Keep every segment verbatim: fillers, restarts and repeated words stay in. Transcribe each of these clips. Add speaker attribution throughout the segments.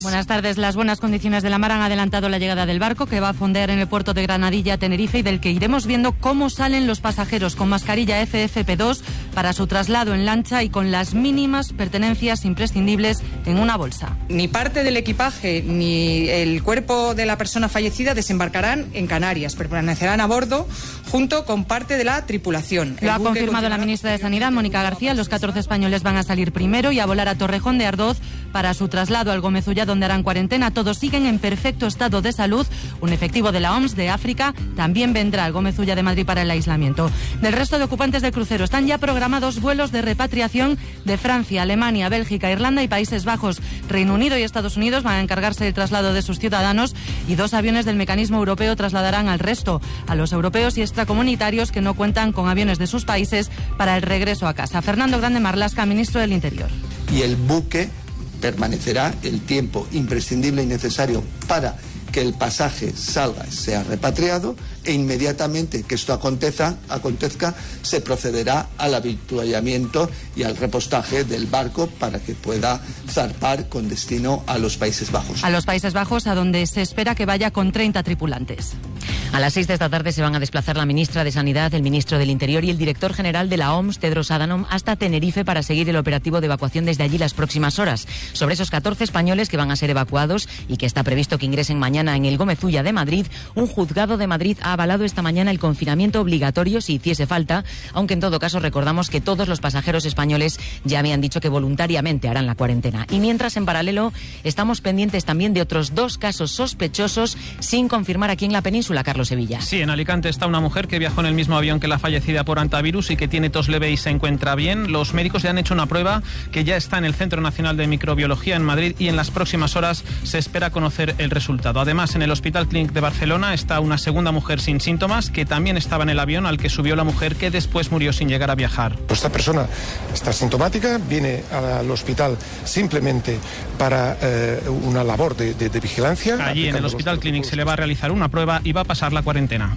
Speaker 1: Buenas tardes. Las buenas condiciones de la mar han adelantado la llegada del barco que va a fondear en el puerto de Granadilla, Tenerife, y del que iremos viendo cómo salen los pasajeros con mascarilla F F P dos para su traslado en lancha y con las mínimas pertenencias imprescindibles en una bolsa.
Speaker 2: Ni parte del equipaje ni el cuerpo de la persona fallecida desembarcarán en Canarias, permanecerán a bordo junto con parte de la tripulación.
Speaker 1: Lo ha confirmado la ministra de Sanidad, Mónica García. Los catorce españoles van a salir primero y a volar a Torrejón de Ardoz para su traslado al Gomezullá, donde harán cuarentena. Todos siguen en perfecto estado de salud. Un efectivo de la O M S de África también vendrá al Gomezullá de Madrid para el aislamiento. Del resto de ocupantes de crucero están ya programados vuelos de repatriación de Francia, Alemania, Bélgica, Irlanda y Países Bajos. Reino Unido y Estados Unidos van a encargarse del traslado de sus ciudadanos y dos aviones del mecanismo europeo trasladarán al resto, a los europeos y extracomunitarios que no cuentan con aviones de sus países para el regreso a casa. Fernando Grande Marlaska, ministro del Interior.
Speaker 3: Y el buque permanecerá el tiempo imprescindible y necesario para que el pasaje salga, sea repatriado, e inmediatamente que esto acontezca, acontezca se procederá al avituallamiento y al repostaje del barco para que pueda zarpar con destino a los Países Bajos.
Speaker 1: A los Países Bajos, a donde se espera que vaya con treinta tripulantes.
Speaker 4: A las seis de esta tarde se van a desplazar la ministra de Sanidad, el ministro del Interior y el director general de la O M S, Tedros Adhanom, hasta Tenerife para seguir el operativo de evacuación desde allí las próximas horas. Sobre esos catorce españoles que van a ser evacuados y que está previsto que ingresen mañana en el Gomezullá de Madrid, un juzgado de Madrid ha avalado esta mañana el confinamiento obligatorio si hiciese falta, aunque en todo caso recordamos que todos los pasajeros españoles ya habían dicho que voluntariamente harán la cuarentena. Y mientras, en paralelo, estamos pendientes también de otros dos casos sospechosos sin confirmar aquí en la península, Carlos Sevilla.
Speaker 5: Sí, en Alicante está una mujer que viajó en el mismo avión que la fallecida por antivirus y que tiene tos leve y se encuentra bien. Los médicos le han hecho una prueba que ya está en el Centro Nacional de Microbiología en Madrid y en las próximas horas se espera conocer el resultado. Además, en el Hospital Clínic de Barcelona está una segunda mujer sin síntomas que también estaba en el avión al que subió la mujer, que después murió sin llegar a viajar.
Speaker 6: Esta persona está sintomática, viene al hospital simplemente para eh, una labor de, de, de vigilancia.
Speaker 5: Allí en el Hospital Clínic se le va a realizar una prueba y va a pasar la cuarentena.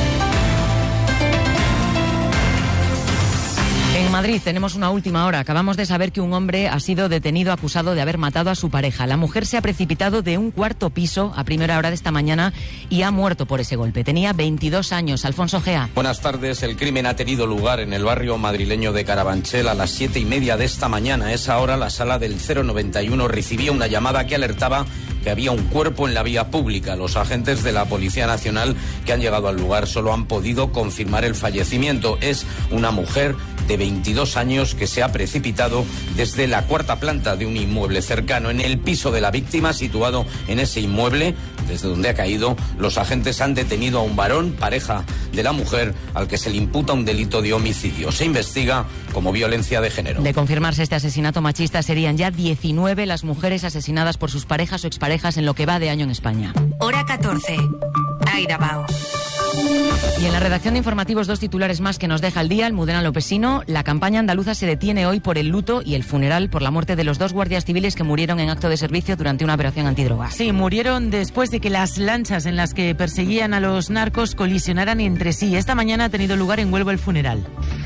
Speaker 4: En Madrid tenemos una última hora. Acabamos de saber que un hombre ha sido detenido acusado de haber matado a su pareja. La mujer se ha precipitado de un cuarto piso a primera hora de esta mañana y ha muerto por ese golpe. Tenía veintidós años. Alfonso Gea.
Speaker 7: Buenas tardes. El crimen ha tenido lugar en el barrio madrileño de Carabanchel a las siete y media de esta mañana. A esa hora la sala del cero noventa y uno recibía una llamada que alertaba que había un cuerpo en la vía pública. Los agentes de la Policía Nacional que han llegado al lugar solo han podido confirmar el fallecimiento. Es una mujer de veintidós años que se ha precipitado desde la cuarta planta de un inmueble cercano. En el piso de la víctima, situado en ese inmueble, desde donde ha caído, los agentes han detenido a un varón, pareja de la mujer, al que se le imputa un delito de homicidio. Se investiga como violencia de género.
Speaker 4: De confirmarse este asesinato machista, serían ya diecinueve las mujeres asesinadas por sus parejas o exparejas en lo que va de año en España.
Speaker 8: Hora catorce. Aira Bao.
Speaker 4: Y en la redacción de informativos, dos titulares más que nos deja el día. Almudena Lopesino: la campaña andaluza se detiene hoy por el luto y el funeral por la muerte de los dos guardias civiles que murieron en acto de servicio durante una operación antidrogas.
Speaker 1: Sí, murieron después de que las lanchas en las que perseguían a los narcos colisionaran entre sí. Esta mañana ha tenido lugar en Huelva el funeral.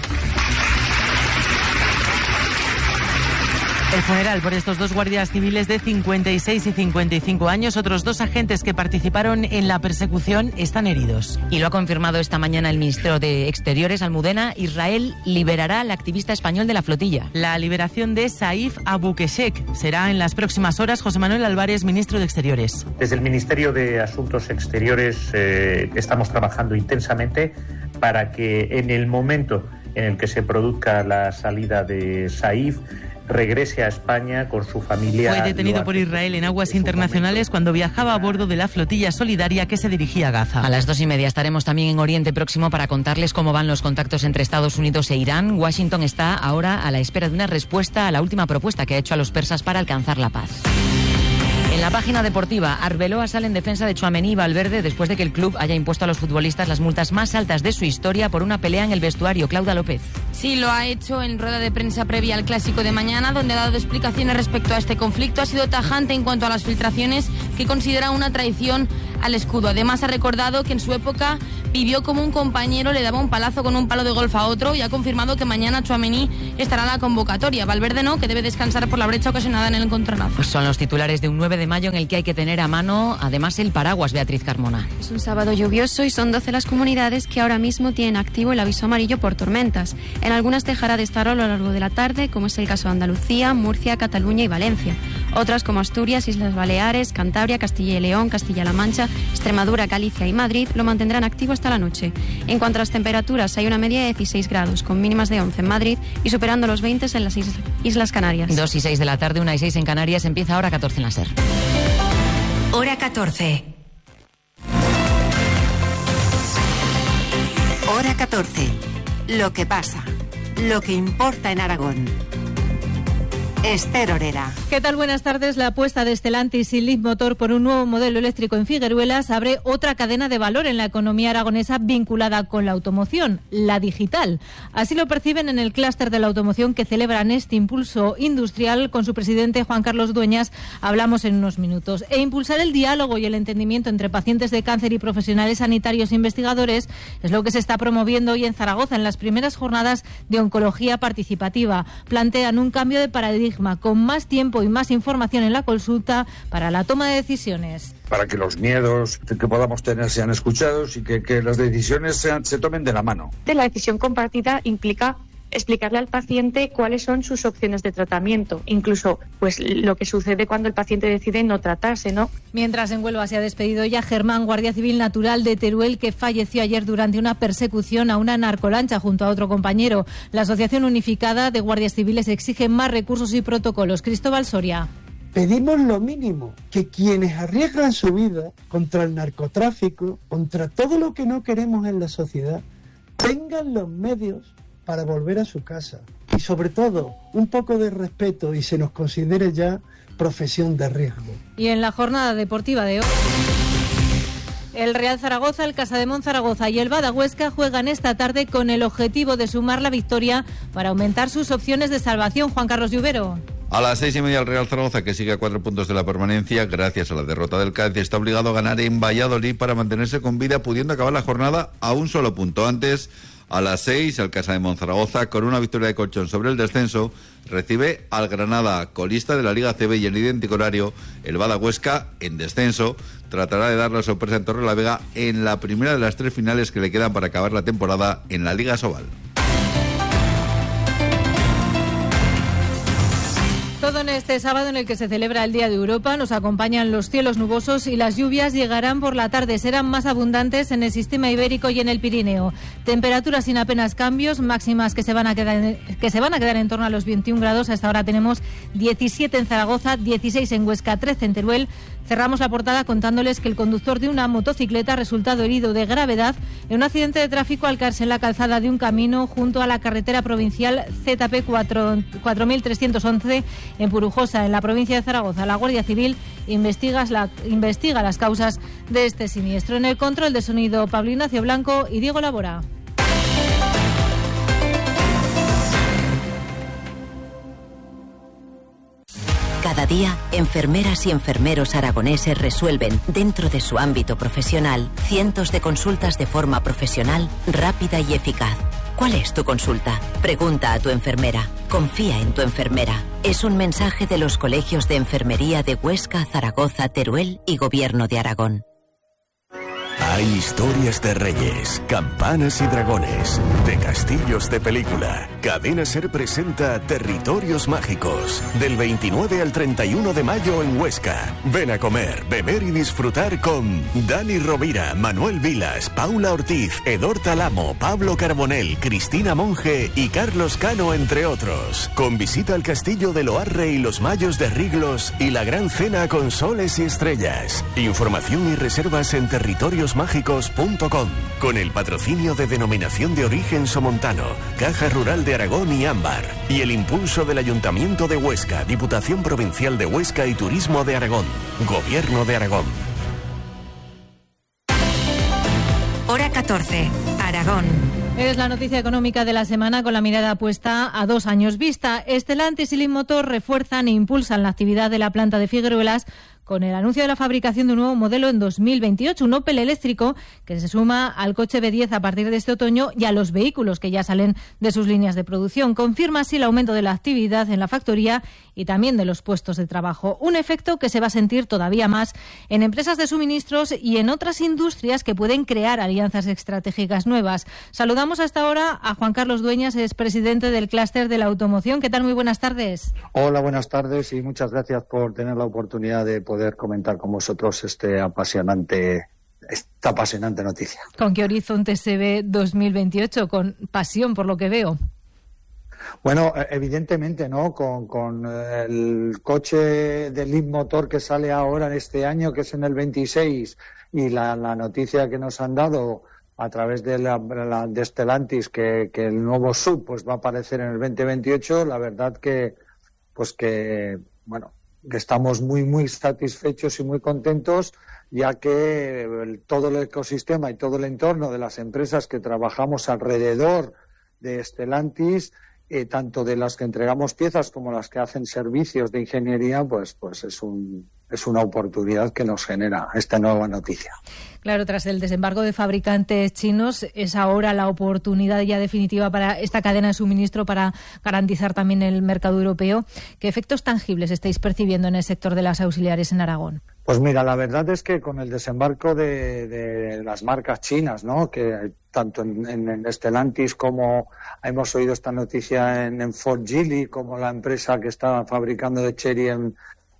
Speaker 1: El funeral por estos dos guardias civiles de cincuenta y seis y cincuenta y cinco años. Otros dos agentes que participaron en la persecución están heridos.
Speaker 4: Y lo ha confirmado esta mañana el ministro de Exteriores, Almudena. Israel liberará al activista español de la flotilla.
Speaker 1: La liberación de Saif Abukeshek será en las próximas horas. José Manuel Álvarez, ministro de Exteriores.
Speaker 9: Desde el Ministerio de Asuntos Exteriores eh, estamos trabajando intensamente para que en el momento en el que se produzca la salida de Saif, regrese a España con su familia.
Speaker 1: Fue detenido por Israel en aguas internacionales cuando viajaba a bordo de la flotilla solidaria que se dirigía a Gaza.
Speaker 4: A las dos y media estaremos también en Oriente Próximo para contarles cómo van los contactos entre Estados Unidos e Irán. Washington está ahora a la espera de una respuesta a la última propuesta que ha hecho a los persas para alcanzar la paz. En la página deportiva, Arbeloa sale en defensa de Tchouaméni y Valverde después de que el club haya impuesto a los futbolistas las multas más altas de su historia por una pelea en el vestuario. Claudia López.
Speaker 10: Sí, lo ha hecho en rueda de prensa previa al Clásico de mañana, donde ha dado explicaciones respecto a este conflicto. Ha sido tajante en cuanto a las filtraciones que considera una traición al escudo. Además, ha recordado que en su época vivió como un compañero le daba un palazo con un palo de golf a otro y ha confirmado que mañana Tchouaméni estará en la convocatoria. Valverde no, que debe descansar por la brecha ocasionada en el encontronazo.
Speaker 4: Pues son los titulares de un nueve de mayo en el que hay que tener a mano, además, el paraguas, Beatriz Carmona.
Speaker 11: Es un sábado lluvioso y son doce las comunidades que ahora mismo tienen activo el aviso amarillo por tormentas. En algunas dejará de estar a lo largo de la tarde, como es el caso de Andalucía, Murcia, Cataluña y Valencia. Otras como Asturias, Islas Baleares, Cantabria, Castilla y León, Castilla-La Mancha, Extremadura, Galicia y Madrid lo mantendrán activo hasta la noche. En cuanto a las temperaturas, hay una media de dieciséis grados, con mínimas de once en Madrid y superando los veinte en las Islas Canarias.
Speaker 4: dos y seis de la tarde, una y seis en Canarias, empieza hora catorce en la SER.
Speaker 8: Hora catorce. Hora catorce. Lo que pasa, lo que importa en Aragón. Esther Orera.
Speaker 12: ¿Qué tal? Buenas tardes. La apuesta de Stellantis y Leapmotor por un nuevo modelo eléctrico en Figueruelas abre otra cadena de valor en la economía aragonesa vinculada con la automoción, la digital. Así lo perciben en el clúster de la automoción que celebran este impulso industrial. Con su presidente Juan Carlos Dueñas hablamos en unos minutos. E impulsar el diálogo y el entendimiento entre pacientes de cáncer y profesionales sanitarios e investigadores es lo que se está promoviendo hoy en Zaragoza en las primeras jornadas de oncología participativa. Plantean un cambio de paradigma con más tiempo y más información en la consulta para la toma de decisiones.
Speaker 13: Para que los miedos que podamos tener sean escuchados y que, que las decisiones sean, se tomen de la mano.
Speaker 14: La decisión compartida implica explicarle al paciente cuáles son sus opciones de tratamiento, incluso pues lo que sucede cuando el paciente decide no tratarse, ¿no?
Speaker 12: Mientras en Huelva se ha despedido ya Germán, guardia civil natural de Teruel, que falleció ayer durante una persecución a una narcolancha junto a otro compañero. La Asociación Unificada de Guardias Civiles exige más recursos y protocolos. Cristóbal Soria.
Speaker 15: Pedimos lo mínimo, que quienes arriesgan su vida contra el narcotráfico, contra todo lo que no queremos en la sociedad, tengan los medios para volver a su casa. Y sobre todo, un poco de respeto y se nos considere ya profesión de riesgo.
Speaker 12: Y en la jornada deportiva de hoy, el Real Zaragoza, el Casademón Zaragoza y el Bada Huesca juegan esta tarde con el objetivo de sumar la victoria para aumentar sus opciones de salvación. Juan Carlos Lluvero.
Speaker 16: A las seis y media el Real Zaragoza, que sigue a cuatro puntos de la permanencia gracias a la derrota del Cádiz, está obligado a ganar en Valladolid para mantenerse con vida, pudiendo acabar la jornada a un solo punto. Antes, a las seis, el Casademón Zaragoza, con una victoria de colchón sobre el descenso, recibe al Granada, colista de la Liga C B, y en idéntico horario, el Bada Huesca, en descenso, tratará de dar la sorpresa en Torrelavega en la primera de las tres finales que le quedan para acabar la temporada en la Liga Sobal.
Speaker 12: Todo en este sábado en el que se celebra el Día de Europa. Nos acompañan los cielos nubosos y las lluvias llegarán por la tarde. Serán más abundantes en el sistema ibérico y en el Pirineo. Temperaturas sin apenas cambios, máximas que se van a quedar, que se van a quedar en torno a los veintiún grados. Hasta ahora tenemos diecisiete en Zaragoza, dieciséis en Huesca, trece en Teruel. Cerramos la portada contándoles que el conductor de una motocicleta ha resultado herido de gravedad en un accidente de tráfico al caerse en la calzada de un camino junto a la carretera provincial Z P cuatro mil trescientos once en Purujosa, en la provincia de Zaragoza. La Guardia Civil investiga, la, investiga las causas de este siniestro. En el control de sonido, Pablo Ignacio Blanco y Diego Labora.
Speaker 8: Cada día, enfermeras y enfermeros aragoneses resuelven, dentro de su ámbito profesional, cientos de consultas de forma profesional, rápida y eficaz. ¿Cuál es tu consulta? Pregunta a tu enfermera. Confía en tu enfermera. Es un mensaje de los colegios de enfermería de Huesca, Zaragoza, Teruel y Gobierno de Aragón.
Speaker 17: Hay historias de reyes, campanas y dragones, de castillos de película. Cadena SER presenta Territorios Mágicos, del veintinueve al treinta y uno de mayo en Huesca. Ven a comer, beber y disfrutar con Dani Rovira, Manuel Vilas, Paula Ortiz, Edor Talamo, Pablo Carbonell, Cristina Monge y Carlos Cano, entre otros. Con visita al castillo de Loarre y los Mayos de Riglos y la gran cena con soles y estrellas. Información y reservas en territorios mágicos punto com, con el patrocinio de Denominación de Origen Somontano, Caja Rural de Aragón y Ámbar, y el impulso del Ayuntamiento de Huesca, Diputación Provincial de Huesca y Turismo de Aragón, Gobierno de Aragón.
Speaker 8: Hora catorce, Aragón.
Speaker 12: Es la noticia económica de la semana con la mirada puesta a dos años vista. Stellantis y Leapmotor refuerzan e impulsan la actividad de la planta de Figueruelas con el anuncio de la fabricación de un nuevo modelo en dos mil veintiocho, un Opel eléctrico que se suma al coche B diez a partir de este otoño y a los vehículos que ya salen de sus líneas de producción. Confirma así el aumento de la actividad en la factoría y también de los puestos de trabajo. Un efecto que se va a sentir todavía más en empresas de suministros y en otras industrias que pueden crear alianzas estratégicas nuevas. Saludamos hasta ahora a Juan Carlos Dueñas, es presidente del clúster de la automoción. ¿Qué tal? Muy buenas tardes.
Speaker 18: Hola, buenas tardes y muchas gracias por tener la oportunidad de poder comentar con vosotros este apasionante, esta apasionante noticia.
Speaker 12: ¿Con qué horizonte se ve dos mil veintiocho? Con pasión, por lo que veo.
Speaker 18: Bueno, evidentemente, ¿no? Con, con el coche de Leap Motor que sale ahora en este año, que es en el veintiséis, y la, la noticia que nos han dado a través de, la, la, de Stellantis que, que el nuevo S U V pues va a aparecer en el veinte veintiocho, la verdad que pues que bueno que estamos muy muy satisfechos y muy contentos, ya que el, todo el ecosistema y todo el entorno de las empresas que trabajamos alrededor de Stellantis, eh, tanto de las que entregamos piezas como las que hacen servicios de ingeniería, pues pues es un es una oportunidad que nos genera esta nueva noticia.
Speaker 12: Claro, tras el desembarco de fabricantes chinos, es ahora la oportunidad ya definitiva para esta cadena de suministro para garantizar también el mercado europeo. ¿Qué efectos tangibles estáis percibiendo en el sector de las auxiliares en Aragón?
Speaker 18: Pues mira, la verdad es que con el desembarco de, de las marcas chinas, ¿no? Que tanto en, en, en Stellantis como hemos oído esta noticia en, en Ford Geely, como la empresa que está fabricando de Chery en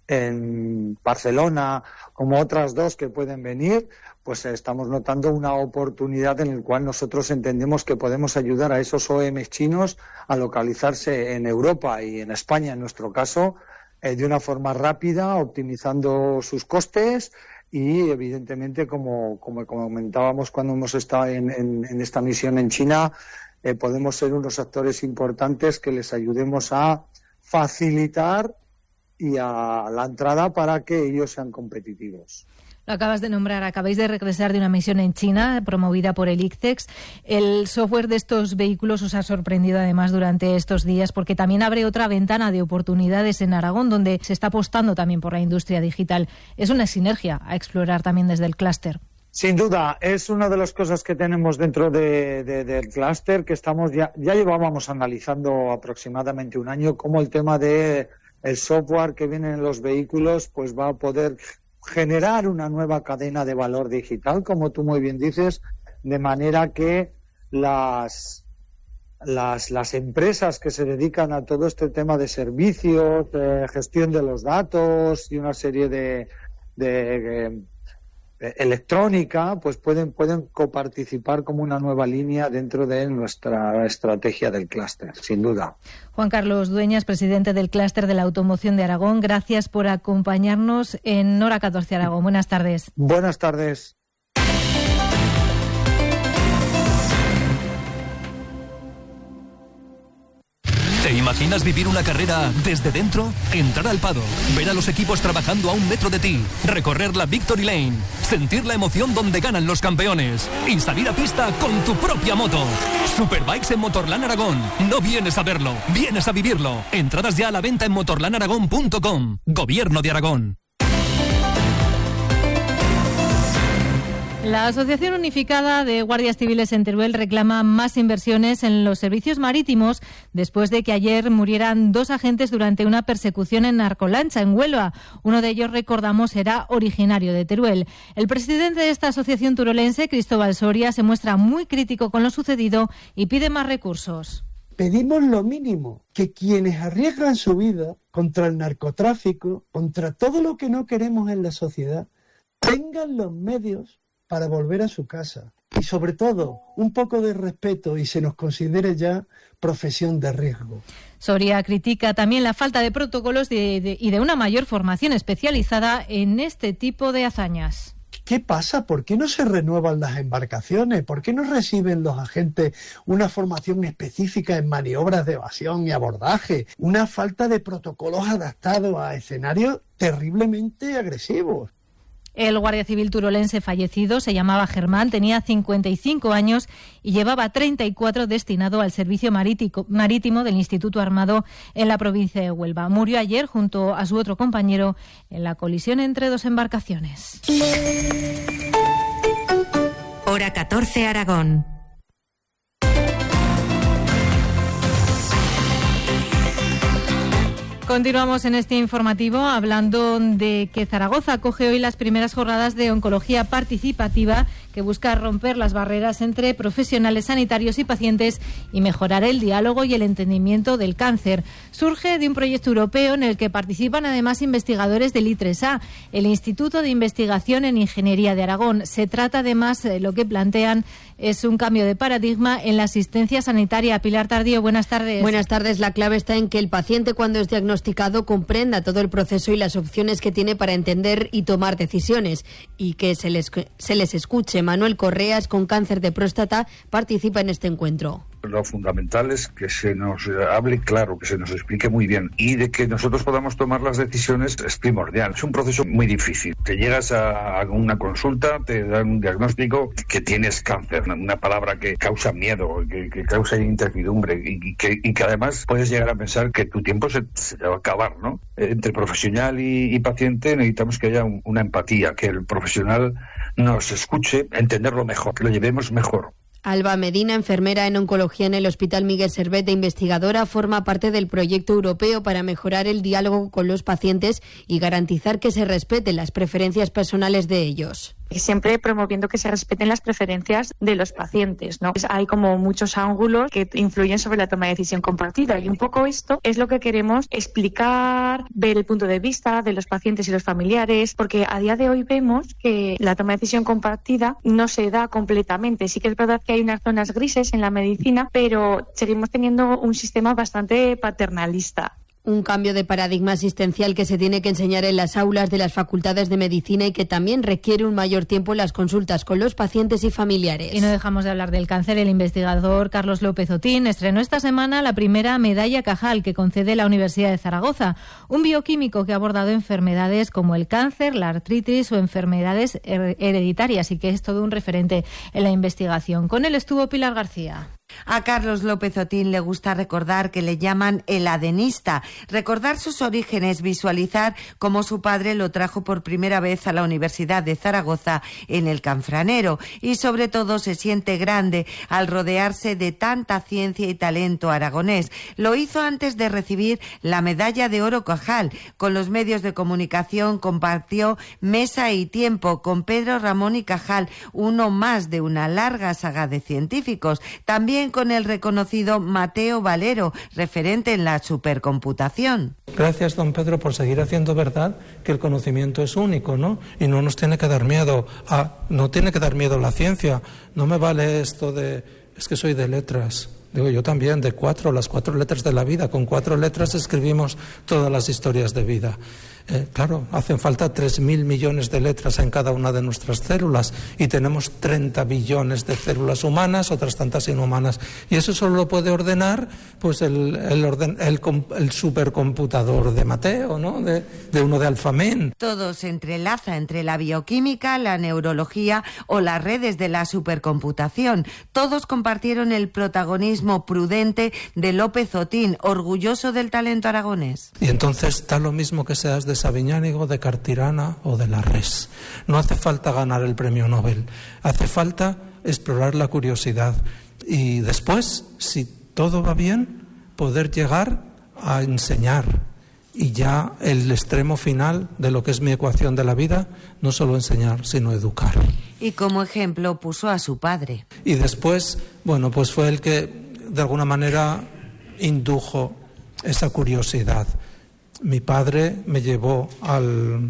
Speaker 18: en Barcelona, como otras dos que pueden venir, pues estamos notando una oportunidad en la cual nosotros entendemos que podemos ayudar a esos O E Ms chinos a localizarse en Europa y en España, en nuestro caso, eh, de una forma rápida, optimizando sus costes y, evidentemente, como, como comentábamos cuando hemos estado en, en, en esta misión en China, eh, podemos ser unos actores importantes que les ayudemos a facilitar y a la entrada para que ellos sean competitivos.
Speaker 12: Lo acabas de nombrar, acabáis de regresar de una misión en China promovida por el I C T E X. El software de estos vehículos os ha sorprendido además durante estos días porque también abre otra ventana de oportunidades en Aragón donde se está apostando también por la industria digital. Es una sinergia a explorar también desde el clúster.
Speaker 18: Sin duda, es una de las cosas que tenemos dentro de, de, del clúster que estamos ya, ya llevábamos analizando aproximadamente un año, cómo el tema de el software que viene en los vehículos pues va a poder generar una nueva cadena de valor digital, como tú muy bien dices, de manera que las las, las empresas que se dedican a todo este tema de servicios, de gestión de los datos y una serie de, de, de electrónica, pues pueden pueden coparticipar como una nueva línea dentro de nuestra estrategia del clúster, sin duda.
Speaker 12: Juan Carlos Dueñas, presidente del clúster de la automoción de Aragón, gracias por acompañarnos en Hora catorce Aragón. Buenas tardes.
Speaker 18: Buenas tardes.
Speaker 19: ¿Te imaginas vivir una carrera desde dentro? Entrar al paddock, ver a los equipos trabajando a un metro de ti, recorrer la Victory Lane, sentir la emoción donde ganan los campeones y salir a pista con tu propia moto. Superbikes en Motorland Aragón. No vienes a verlo, vienes a vivirlo. Entradas ya a la venta en motorland aragón punto com. Gobierno de Aragón.
Speaker 12: La Asociación Unificada de Guardias Civiles en Teruel reclama más inversiones en los servicios marítimos después de que ayer murieran dos agentes durante una persecución en Narcolancha, en Huelva. Uno de ellos, recordamos, era originario de Teruel. El presidente de esta asociación turolense, Cristóbal Soria, se muestra muy crítico con lo sucedido y pide más recursos.
Speaker 15: Pedimos lo mínimo, que quienes arriesgan su vida contra el narcotráfico, contra todo lo que no queremos en la sociedad, tengan los medios para volver a su casa. Y sobre todo, un poco de respeto y se nos considere ya profesión de riesgo.
Speaker 12: Soria critica también la falta de protocolos de, de, y de una mayor formación especializada en este tipo de hazañas.
Speaker 15: ¿Qué pasa? ¿Por qué no se renuevan las embarcaciones? ¿Por qué no reciben los agentes una formación específica en maniobras de evasión y abordaje? Una falta de protocolos adaptados a escenarios terriblemente agresivos.
Speaker 12: El guardia civil turolense fallecido se llamaba Germán, tenía cincuenta y cinco años y llevaba treinta y cuatro destinado al servicio marítimo del Instituto Armado en la provincia de Huelva. Murió ayer junto a su otro compañero en la colisión entre dos embarcaciones.
Speaker 8: Hora catorce, Aragón.
Speaker 12: Continuamos en este informativo hablando de que Zaragoza acoge hoy las primeras jornadas de oncología participativa que busca romper las barreras entre profesionales sanitarios y pacientes y mejorar el diálogo y el entendimiento del cáncer. Surge de un proyecto europeo en el que participan además investigadores del I tres A, el Instituto de Investigación en Ingeniería de Aragón. Se trata además, eh, lo que plantean es un cambio de paradigma en la asistencia sanitaria. Pilar Tardío, buenas tardes.
Speaker 20: Buenas tardes. La clave está en que el paciente, cuando es diagnosticado, comprenda todo el proceso y las opciones que tiene para entender y tomar decisiones, y que se les, se les escuche. Manuel Correas, con cáncer de próstata, participa en este encuentro.
Speaker 13: Lo fundamental es que se nos hable claro, que se nos explique muy bien, y de que nosotros podamos tomar las decisiones es primordial. Es un proceso muy difícil. Te llegas a una consulta, te dan un diagnóstico que tienes cáncer, una palabra que causa miedo, que, que causa incertidumbre y que, y que además puedes llegar a pensar que tu tiempo se, se va a acabar, ¿no? Entre profesional y, y paciente necesitamos que haya un, una empatía, que el profesional nos escuche, entenderlo mejor, que lo llevemos mejor.
Speaker 20: Alba Medina, enfermera en oncología en el Hospital Miguel Servet e investigadora, forma parte del proyecto europeo para mejorar el diálogo con los pacientes y garantizar que se respeten las preferencias personales de ellos.
Speaker 14: Siempre promoviendo que se respeten las preferencias de los pacientes, ¿no? Hay como muchos ángulos que influyen sobre la toma de decisión compartida, y un poco esto es lo que queremos explicar, ver el punto de vista de los pacientes y los familiares, porque a día de hoy vemos que la toma de decisión compartida no se da completamente. Sí que es verdad que hay unas zonas grises en la medicina, pero seguimos teniendo un sistema bastante paternalista.
Speaker 20: Un cambio de paradigma asistencial que se tiene que enseñar en las aulas de las facultades de medicina y que también requiere un mayor tiempo en las consultas con los pacientes y familiares.
Speaker 12: Y no dejamos de hablar del cáncer. El investigador Carlos López Otín estrenó esta semana la primera medalla Cajal que concede la Universidad de Zaragoza, un bioquímico que ha abordado enfermedades como el cáncer, la artritis o enfermedades hereditarias, y que es todo un referente en la investigación. Con él estuvo Pilar García.
Speaker 21: A Carlos López Otín le gusta recordar que le llaman el adenista, recordar sus orígenes, visualizar cómo su padre lo trajo por primera vez a la Universidad de Zaragoza en el Canfranero, y sobre todo se siente grande al rodearse de tanta ciencia y talento aragonés. Lo hizo antes de recibir la medalla de oro Cajal. Con los medios de comunicación compartió mesa y tiempo con Pedro Ramón y Cajal, uno más de una larga saga de científicos. También con el reconocido Mateo Valero, referente en la supercomputación.
Speaker 22: Gracias, don Pedro, por seguir haciendo verdad que el conocimiento es único, ¿no? Y no nos tiene que dar miedo, a, no tiene que dar miedo la ciencia. No me vale esto de, es que soy de letras. Digo, yo también, de cuatro, las cuatro letras de la vida. Con cuatro letras escribimos todas las historias de vida. Eh, claro, hacen falta tres mil millones de letras en cada una de nuestras células y tenemos treinta billones de células humanas, otras tantas inhumanas. Y eso solo lo puede ordenar pues el, el, orden, el, el supercomputador de Mateo, ¿no? De, de uno de Alphamen.
Speaker 21: Todo se entrelaza entre la bioquímica, la neurología o las redes de la supercomputación. Todos compartieron el protagonismo prudente de López Otín, orgulloso del talento aragonés.
Speaker 22: Y entonces da lo mismo que seas de Sabiñánigo, de Cartirana o de la Res. No hace falta ganar el premio Nobel, hace falta explorar la curiosidad y después, si todo va bien, poder llegar a enseñar. Y ya el extremo final de lo que es mi ecuación de la vida, no solo enseñar, sino educar.
Speaker 21: Y como ejemplo puso a su padre.
Speaker 22: Y después, bueno, pues fue el que de alguna manera indujo esa curiosidad. Mi padre me llevó al,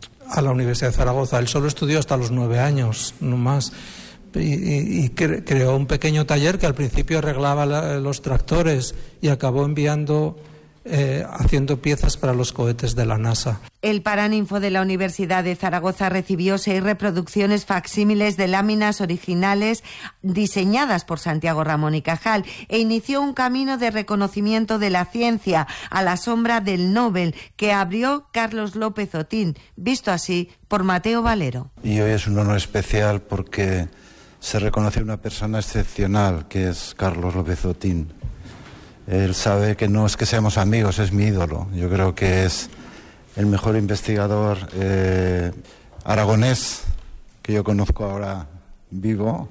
Speaker 22: a la Universidad de Zaragoza. Él solo estudió hasta los nueve años, no más. Y, y, y cre, creó un pequeño taller que al principio arreglaba la, los tractores y acabó enviando eh, haciendo piezas para los cohetes de la NASA.
Speaker 21: El Paraninfo de la Universidad de Zaragoza recibió seis reproducciones facsímiles de láminas originales diseñadas por Santiago Ramón y Cajal e inició un camino de reconocimiento de la ciencia a la sombra del Nobel que abrió Carlos López Otín, visto así por Mateo Valero.
Speaker 2: Y hoy es un honor especial porque se reconoce a una persona excepcional que es Carlos López Otín. Él sabe que no es que seamos amigos, es mi ídolo. Yo creo que es el mejor investigador eh, aragonés que yo conozco ahora vivo.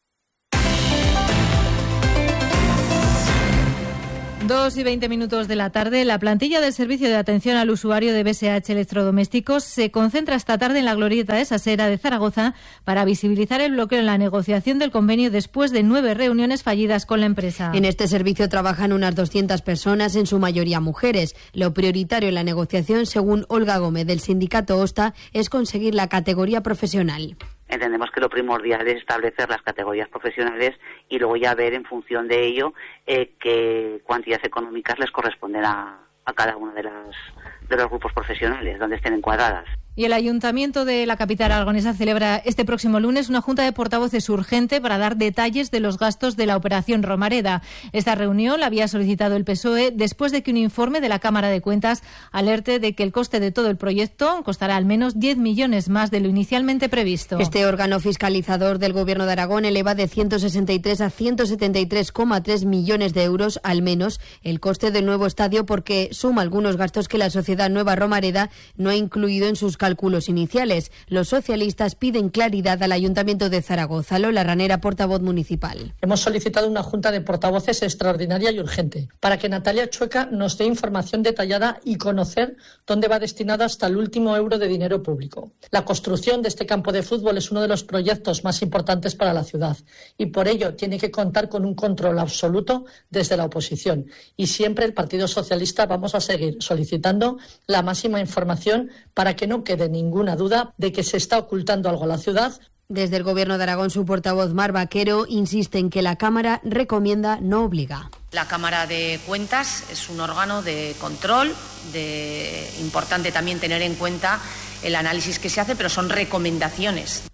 Speaker 12: Dos y veinte minutos de la tarde, la plantilla del Servicio de Atención al Usuario de B S H Electrodomésticos se concentra esta tarde en la glorieta de Sasera de Zaragoza para visibilizar el bloqueo en la negociación del convenio después de nueve reuniones fallidas con la empresa.
Speaker 20: En este servicio trabajan unas doscientas personas, en su mayoría mujeres. Lo prioritario en la negociación, según Olga Gómez del sindicato OSTA, es conseguir la categoría profesional.
Speaker 3: Entendemos que lo primordial es establecer las categorías profesionales y luego ya ver en función de ello eh, qué cuantías económicas les corresponden a, a cada uno de, las, de los grupos profesionales donde estén encuadradas.
Speaker 12: Y el Ayuntamiento de la capital aragonesa celebra este próximo lunes una junta de portavoces urgente para dar detalles de los gastos de la operación Romareda. Esta reunión la había solicitado el P S O E después de que un informe de la Cámara de Cuentas alerte de que el coste de todo el proyecto costará al menos diez millones más de lo inicialmente previsto.
Speaker 20: Este órgano fiscalizador del Gobierno de Aragón eleva de ciento sesenta y tres a ciento setenta y tres coma tres millones de euros al menos el coste del nuevo estadio, porque suma algunos gastos que la sociedad Nueva Romareda no ha incluido en sus cálculos iniciales. Los socialistas piden claridad al Ayuntamiento de Zaragoza. Lola Ranera, portavoz municipal.
Speaker 23: Hemos solicitado una junta de portavoces extraordinaria y urgente para que Natalia Chueca nos dé información detallada y conocer dónde va destinado hasta el último euro de dinero público. La construcción de este campo de fútbol es uno de los proyectos más importantes para la ciudad y por ello tiene que contar con un control absoluto desde la oposición. Y siempre el Partido Socialista vamos a seguir solicitando la máxima información para que no quede de ninguna duda de que se está ocultando algo a la ciudad.
Speaker 20: Desde el Gobierno de Aragón, su portavoz Mar Vaquero insiste en que la Cámara recomienda, no obliga.
Speaker 24: La Cámara de Cuentas es un órgano de control, de importante también tener en cuenta el análisis que se hace, pero son recomendaciones.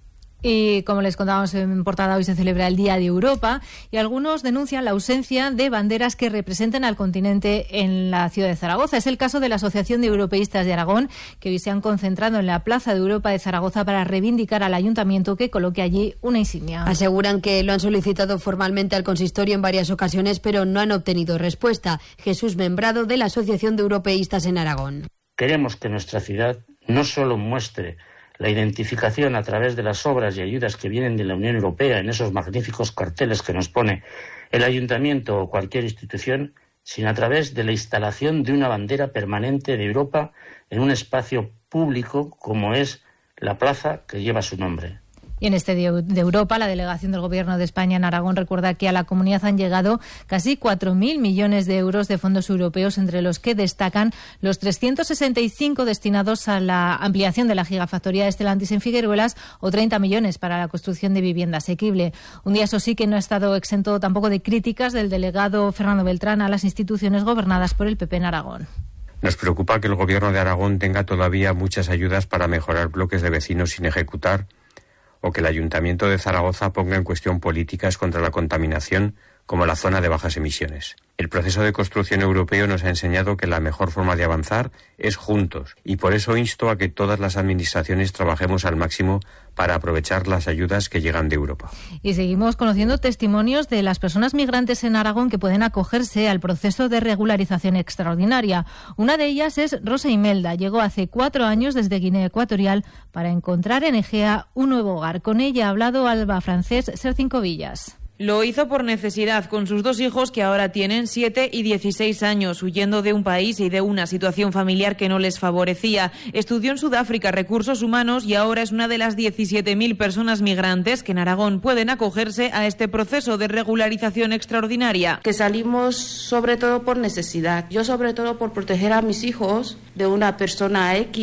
Speaker 12: Y como les contábamos en portada, hoy se celebra el Día de Europa y algunos denuncian la ausencia de banderas que representen al continente en la ciudad de Zaragoza. Es el caso de la Asociación de Europeístas de Aragón, que hoy se han concentrado en la Plaza de Europa de Zaragoza para reivindicar al ayuntamiento que coloque allí una insignia.
Speaker 20: Aseguran que lo han solicitado formalmente al consistorio en varias ocasiones, pero no han obtenido respuesta. Jesús Membrado, de la Asociación de Europeístas en Aragón.
Speaker 25: Queremos que nuestra ciudad no solo muestre la identificación a través de las obras y ayudas que vienen de la Unión Europea en esos magníficos carteles que nos pone el ayuntamiento o cualquier institución, sino a través de la instalación de una bandera permanente de Europa en un espacio público como es la plaza que lleva su nombre.
Speaker 12: Y en este Día de Europa, la delegación del Gobierno de España en Aragón recuerda que a la comunidad han llegado casi cuatro mil millones de euros de fondos europeos, entre los que destacan los trescientos sesenta y cinco destinados a la ampliación de la gigafactoría de Stellantis en Figueruelas o treinta millones para la construcción de vivienda asequible. Un día, eso sí, que no ha estado exento tampoco de críticas del delegado Fernando Beltrán a las instituciones gobernadas por el P P en Aragón.
Speaker 26: Nos preocupa que el Gobierno de Aragón tenga todavía muchas ayudas para mejorar bloques de vecinos sin ejecutar, o que el Ayuntamiento de Zaragoza ponga en cuestión políticas contra la contaminación como la zona de bajas emisiones. El proceso de construcción europeo nos ha enseñado que la mejor forma de avanzar es juntos, y por eso insto a que todas las administraciones trabajemos al máximo para aprovechar las ayudas que llegan de Europa.
Speaker 12: Y seguimos conociendo testimonios de las personas migrantes en Aragón que pueden acogerse al proceso de regularización extraordinaria. Una de ellas es Rosa Imelda. Llegó hace cuatro años desde Guinea Ecuatorial para encontrar en Egea un nuevo hogar. Con ella ha hablado Alba Francés Sercincovillas.
Speaker 27: Lo hizo por necesidad, con sus dos hijos que ahora tienen siete y dieciséis años, huyendo de un país y de una situación familiar que no les favorecía. Estudió en Sudáfrica recursos humanos y ahora es una de las diecisiete mil personas migrantes que en Aragón pueden acogerse a este proceso de regularización extraordinaria.
Speaker 28: Que salimos sobre todo por necesidad. Yo sobre todo por proteger a mis hijos de una persona X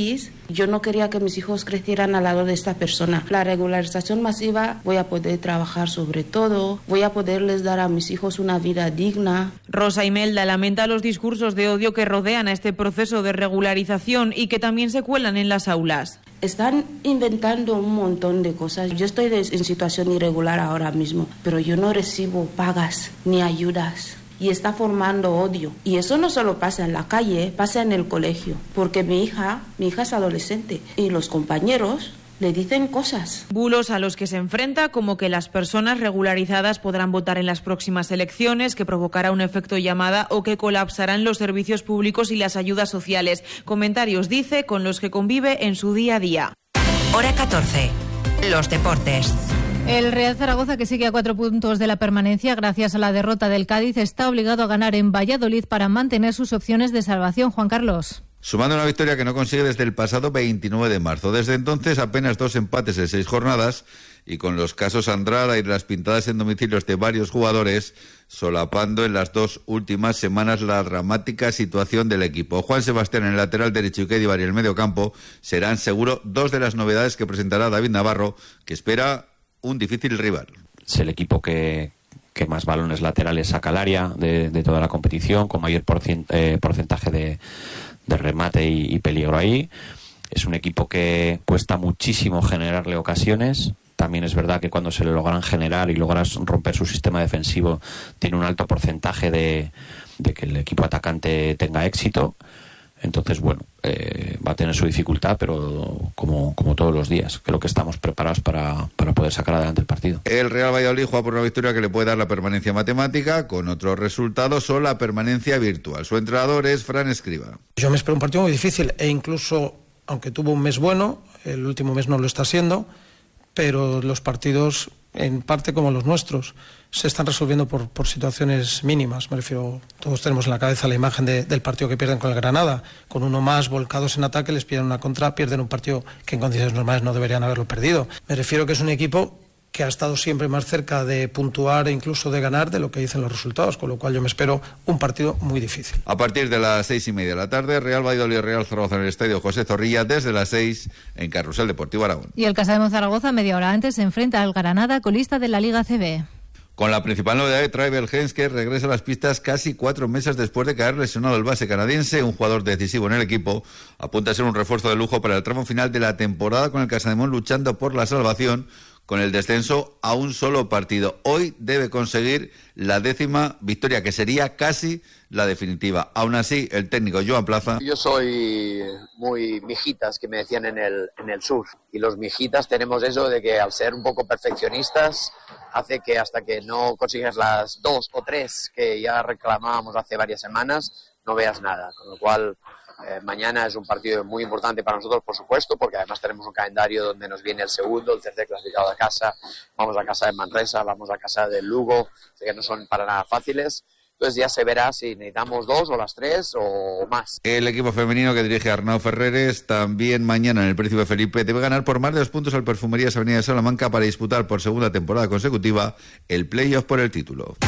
Speaker 1: Yo no quería que mis hijos crecieran al lado de esta persona. La regularización masiva, voy a poder trabajar sobre todo, voy a poderles dar a mis hijos una vida digna.
Speaker 27: Rosa Imelda lamenta los discursos de odio que rodean a este proceso de regularización y que también se cuelan en las aulas.
Speaker 1: Están inventando un montón de cosas. Yo estoy de, en situación irregular ahora mismo, pero yo no recibo pagas ni ayudas. Y está formando odio. Y eso no solo pasa en la calle, pasa en el colegio. Porque mi hija, mi hija es adolescente y los compañeros le dicen cosas.
Speaker 27: Bulos a los que se enfrenta, como que las personas regularizadas podrán votar en las próximas elecciones, que provocará un efecto llamada o que colapsarán los servicios públicos y las ayudas sociales. Comentarios, dice, con los que convive en su día a día.
Speaker 8: Hora catorce. Los deportes.
Speaker 12: El Real Zaragoza, que sigue a cuatro puntos de la permanencia gracias a la derrota del Cádiz, está obligado a ganar en Valladolid para mantener sus opciones de salvación. Juan Carlos.
Speaker 16: Sumando una victoria que no consigue desde el pasado veintinueve de marzo. Desde entonces apenas dos empates en seis jornadas y con los casos Andrada y las pintadas en domicilios de varios jugadores, solapando en las dos últimas semanas la dramática situación del equipo. Juan Sebastián en el lateral derecho y Kedivar en el medio campo serán seguro dos de las novedades que presentará David Navarro, que espera un difícil rival.
Speaker 5: Es el equipo que, que más balones laterales saca al área de, de toda la competición, con mayor porcient, eh, porcentaje de, de remate y, y peligro ahí. Es un equipo que cuesta muchísimo generarle ocasiones. También es verdad que cuando se le logran generar y logras romper su sistema defensivo, tiene un alto porcentaje de, de que el equipo atacante tenga éxito. Entonces, bueno, eh, va a tener su dificultad, pero como, como todos los días, creo que estamos preparados para, para poder sacar adelante el partido.
Speaker 16: El Real Valladolid juega por una victoria que le puede dar la permanencia matemática, con otros resultados o la permanencia virtual. Su entrenador es Fran Escriba.
Speaker 22: Yo me espero un partido muy difícil e incluso, aunque tuvo un mes bueno, el último mes no lo está siendo, pero los partidos, en parte como los nuestros, se están resolviendo por, por situaciones mínimas. Me refiero, todos tenemos en la cabeza la imagen de, del partido que pierden con el Granada. Con uno más volcados en ataque, les pierden una contra, pierden un partido que en condiciones normales no deberían haberlo perdido. Me refiero que es un equipo que ha estado siempre más cerca de puntuar e incluso de ganar de lo que dicen los resultados, con lo cual yo me espero un partido muy difícil.
Speaker 16: A partir de las seis y media de la tarde, Real Valladolid y Real Zaragoza en el Estadio José Zorrilla, desde las seis en Carrusel Deportivo Aragón.
Speaker 12: Y el Casademo Zaragoza, media hora antes, se enfrenta al Granada, colista de la Liga C B.
Speaker 16: Con la principal novedad de Tribal Hens, que regresa a las pistas casi cuatro meses después de caer lesionado el base canadiense, un jugador decisivo en el equipo, apunta a ser un refuerzo de lujo para el tramo final de la temporada, con el Casademón luchando por la salvación, con el descenso a un solo partido. Hoy debe conseguir la décima victoria, que sería casi la definitiva. Aún así, el técnico Joan Plaza...
Speaker 6: Yo soy muy mijitas, que me decían en el, en el sur. Y los mijitas tenemos eso de que al ser un poco perfeccionistas, hace que hasta que no consigues las dos o tres que ya reclamábamos hace varias semanas, no veas nada. Con lo cual... Eh, mañana es un partido muy importante para nosotros, por supuesto, porque además tenemos un calendario donde nos viene el segundo, el tercer clasificado a casa, vamos a casa de Manresa, vamos a casa del Lugo, que no son para nada fáciles. Entonces ya se verá si necesitamos dos o las tres o más.
Speaker 16: El equipo femenino que dirige Arnau Ferreres también mañana en el Príncipe Felipe debe ganar por más de dos puntos al Perfumerías Avenida de Salamanca para disputar por segunda temporada consecutiva el playoff por el título.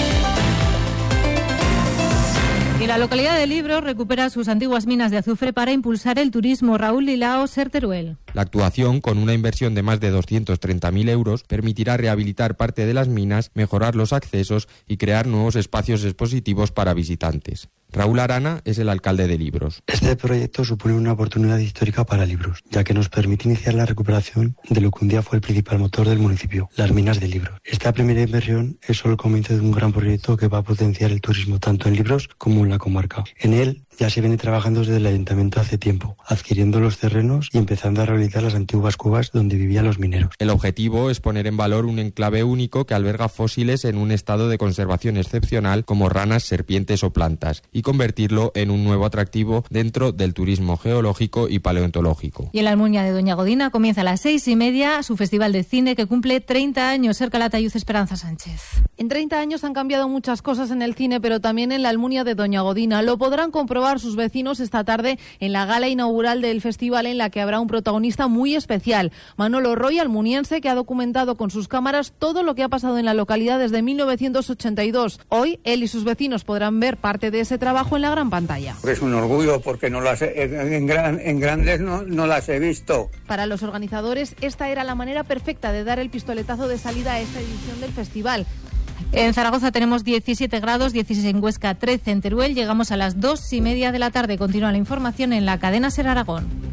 Speaker 12: Y la localidad de Libros recupera sus antiguas minas de azufre para impulsar el turismo. Raúl Lilao, Ser Teruel.
Speaker 7: La actuación, con una inversión de más de doscientos treinta mil euros, permitirá rehabilitar parte de las minas, mejorar los accesos y crear nuevos espacios expositivos para visitantes. Raúl Arana es el alcalde de Libros.
Speaker 9: Este proyecto supone una oportunidad histórica para Libros, ya que nos permite iniciar la recuperación de lo que un día fue el principal motor del municipio, las minas de Libros. Esta primera inversión es solo el comienzo de un gran proyecto que va a potenciar el turismo tanto en Libros como en la comarca. En él ya se viene trabajando desde el ayuntamiento hace tiempo, adquiriendo los terrenos y empezando a rehabilitar las antiguas cuevas donde vivían los mineros.
Speaker 7: El objetivo es poner en valor un enclave único que alberga fósiles en un estado de conservación excepcional como ranas, serpientes o plantas y convertirlo en un nuevo atractivo dentro del turismo geológico y paleontológico.
Speaker 12: Y en la Almunia de Doña Godina comienza a las seis y media su festival de cine que cumple treinta años. Cerca la Talluz Esperanza Sánchez.
Speaker 27: En treinta años han cambiado muchas cosas en el cine, pero también en la Almunia de Doña Godina. Lo podrán comprobar
Speaker 12: probar sus vecinos esta tarde en la gala inaugural del festival, en la que habrá un protagonista muy especial, Manolo Roy, almuniense, que ha documentado con sus cámaras todo lo que ha pasado en la localidad desde mil novecientos ochenta y dos. Hoy él y sus vecinos podrán ver parte de ese trabajo en la gran pantalla.
Speaker 4: Es un orgullo porque no las he, en, gran, en grandes no, no las he visto.
Speaker 12: Para los organizadores, esta era la manera perfecta de dar el pistoletazo de salida a esta edición del festival. En Zaragoza tenemos diecisiete grados, dieciséis en Huesca, trece en Teruel. Llegamos a las dos y media de la tarde. Continúa la información en la cadena Ser Aragón.